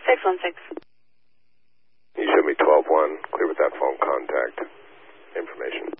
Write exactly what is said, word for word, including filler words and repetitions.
six one six. You showed me twelve one. Clear with that phone contact information.